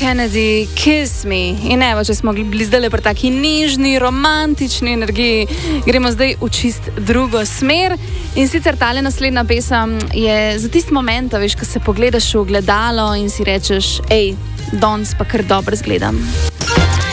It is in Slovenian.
Kennedy, Kiss Me. In evo, če smo bili zdaj pri taki nežni, romantični energiji, gremo zdaj v čist drugo smer. In sicer tale naslednja pesem je za tisti moment, veš, ko se pogledaš v ogledalo in si rečeš, danes pa kar dobro zgledam.